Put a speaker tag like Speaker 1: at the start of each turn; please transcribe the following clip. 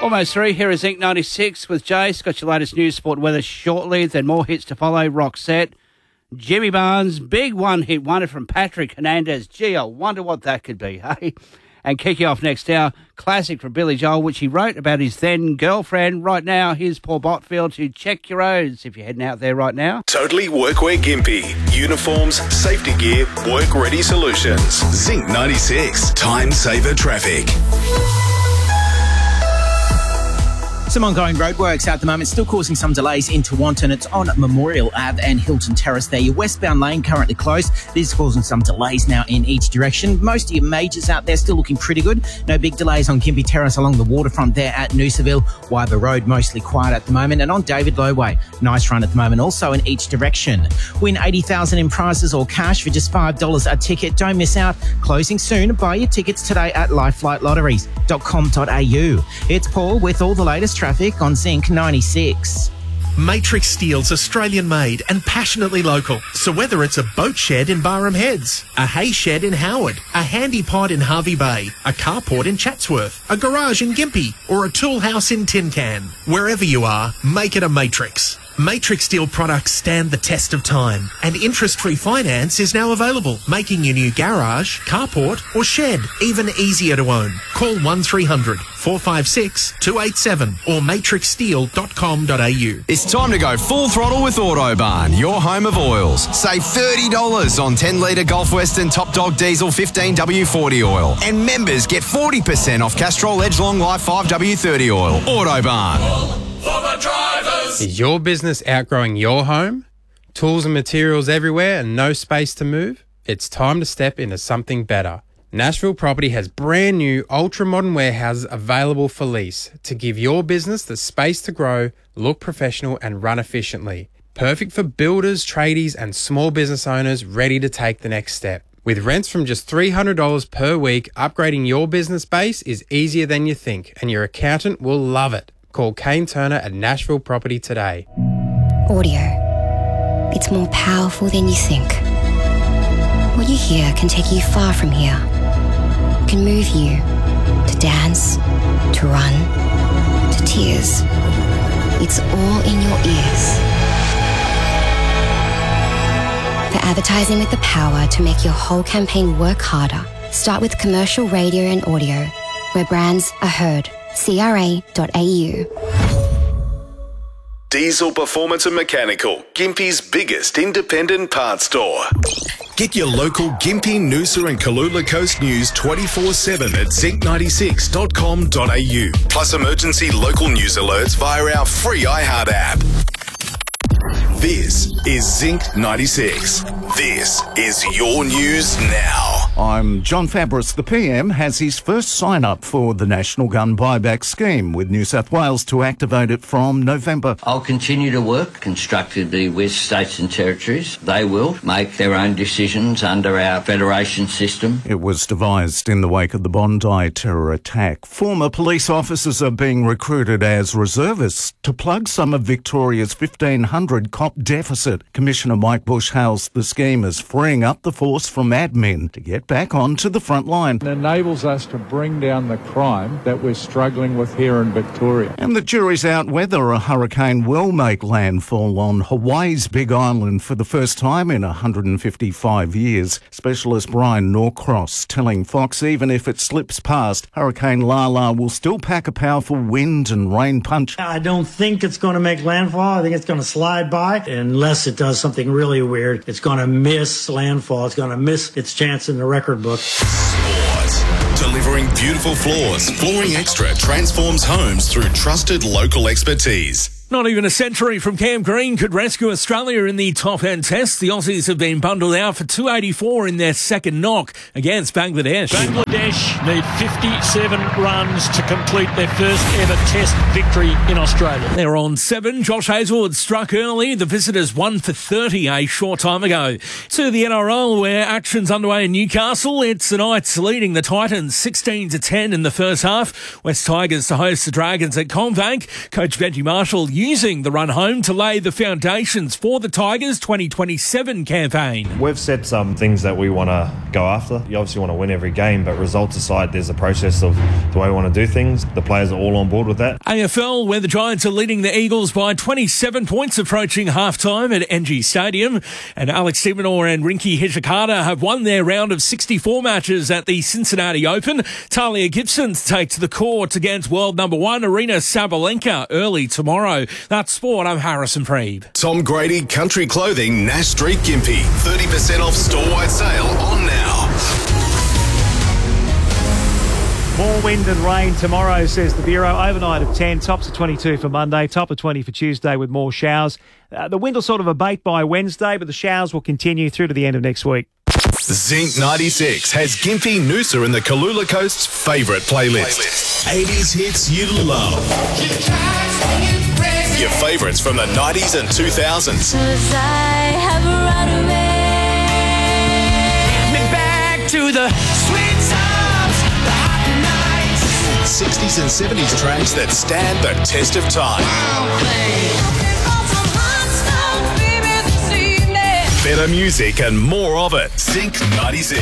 Speaker 1: Almost 3 here is Zinc 96 with Jace. Got your latest news, sport, weather shortly. Then more hits to follow. Roxette, Jimmy Barnes, big one-hit wonder from Patrick Hernandez. Gee, I wonder what that could be, hey? And kicking off next hour, classic from Billy Joel, which he wrote about his then girlfriend. Right now, here's Paul Botfield to check your roads if you're heading out there right now.
Speaker 2: Totally Workwear Gympie. Uniforms, safety gear, work-ready solutions. Zinc 96. Time saver traffic.
Speaker 3: Some ongoing roadworks at the moment, still causing some delays into Wanton. It's on Memorial Ave and Hilton Terrace there. Your westbound lane currently closed. This is causing some delays now in each direction. Most of your majors out there still looking pretty good. No big delays on Gympie Terrace along the waterfront there at Noosaville. Wyber Road mostly quiet at the moment. And on David Lowway, nice run at the moment also in each direction. Win $80,000 in prizes or cash for just $5 a ticket. Don't miss out. Closing soon. Buy your tickets today at lifeflightlotteries.com.au. It's Paul with all the latest traffic on Zinc 96.
Speaker 4: Matrix Steel's Australian-made and passionately local. So whether it's a boat shed in Barham Heads, a hay shed in Howard, a handy pod in Harvey Bay, a carport in Chatsworth, a garage in Gympie, or a tool house in Tin Can, wherever you are, make it a Matrix. Matrix Steel products stand the test of time, and interest-free finance is now available, making your new garage, carport or shed even easier to own. Call 1300 456 287 or matrixsteel.com.au.
Speaker 5: It's time to go full throttle with Autobarn, your home of oils. Save $30 on 10-litre Gulf Western Top Dog Diesel 15W40 oil. And members get 40% off Castrol Edgelong Life 5W30 oil. Autobarn.
Speaker 6: For the drivers.
Speaker 7: Is your business outgrowing your home? Tools and materials everywhere and no space to move? It's time to step into something better. Nashville Property has brand new ultra-modern warehouses available for lease to give your business the space to grow, look professional and run efficiently. Perfect for builders, tradies and small business owners ready to take the next step. With rents from just $300 per week, upgrading your business base is easier than you think and your accountant will love it. Call Kane Turner at Nashville Property today.
Speaker 8: Audio. It's more powerful than you think. What you hear can take you far from here. It can move you to dance, to run, to tears. It's all in your ears. For advertising with the power to make your whole campaign work harder, start with commercial radio and audio, where brands are heard. CRA.au.
Speaker 2: Diesel Performance and Mechanical, Gympie's biggest independent parts store. Get your local Gympie, Noosa and Kalula Coast news 24/7 at zinc96.com.au. Plus emergency local news alerts via our free iHeart app. This is Zinc 96. This is your news now.
Speaker 9: I'm John Fabris. The PM has his first sign-up for the National Gun Buyback Scheme, with New South Wales to activate it from November.
Speaker 10: I'll continue to work constructively with states and territories. They will make their own decisions under our federation system.
Speaker 9: It was devised in the wake of the Bondi terror attack. Former police officers are being recruited as reservists to plug some of Victoria's 1,500 cop deficit. Commissioner Mike Bush hails the scheme as freeing up the force from admin to get back onto the front line.
Speaker 11: It enables us to bring down the crime that we're struggling with here in Victoria.
Speaker 9: And the jury's out whether a hurricane will make landfall on Hawaii's Big Island for the first time in 155 years. Specialist Brian Norcross telling Fox even if it slips past, Hurricane Lala will still pack a powerful wind and rain punch.
Speaker 12: I don't think it's going to make landfall. I think it's going to slide by. Unless it does something really weird, it's going to miss landfall. It's going to miss its chance in the record book.
Speaker 2: Sport. Delivering beautiful floors. Flooring Extra transforms homes through trusted local expertise.
Speaker 6: Not even a century from Cam Green could rescue Australia in the top end test. The Aussies have been bundled out for 284 in their second knock against Bangladesh.
Speaker 13: Bangladesh need 57 runs to complete their first ever test victory in Australia.
Speaker 6: They're on 7. Josh Hazlewood struck early. The visitors 1 for 30 a short time ago. To the NRL, where action's underway in Newcastle. It's the Knights leading the Titans 16-10 in the first half. West Tigers to host the Dragons at CommBank. Coach Benji Marshall using the run home to lay the foundations for the Tigers' 2027 campaign.
Speaker 14: We've set some things that we want to go after. You obviously want to win every game, but results aside, there's a process of the way we want to do things. The players are all on board with that.
Speaker 6: AFL, where the Giants are leading the Eagles by 27 points approaching halftime at NG Stadium. And Alex Stevenor and Rinky Hijikata have won their round of 64 matches at the Cincinnati Open. Talia Gibson takes the court against world number 1 Arina Sabalenka early tomorrow. That's sport. I'm Harrison Preeb.
Speaker 2: Tom Grady Country Clothing, Nash Street, Gympie. 30% off store-wide sale on now.
Speaker 15: More wind and rain tomorrow, says the Bureau. Overnight of 10, tops of 22 for Monday, top of 20 for Tuesday with more showers. The wind will sort of abate by Wednesday, but the showers will continue through to the end of next week.
Speaker 2: Zinc 96 has Gympie, Noosa and the Kalula Coast's favourite playlist. 80s hits you love. Your favourites from the 90s and 2000s.
Speaker 16: Back to the sweet times, the hot nights.
Speaker 2: 60s and 70s tracks that stand the test of time. Better music and more of it. Zinc 96.